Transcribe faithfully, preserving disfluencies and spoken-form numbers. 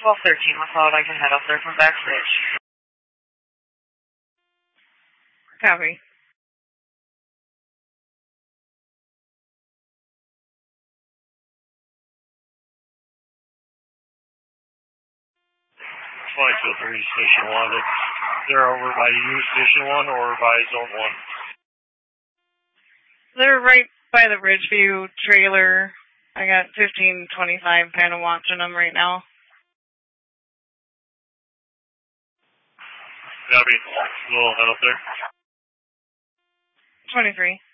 twelve thirteen, McLeod, I can head up there from backstage. Copy. five two three, Station one. They're over by you, Station one, or by Zone one? They're right by the Ridgeview trailer. I got fifteen twenty-five kind of watching them right now. Copy. We'll head up there. twenty-three.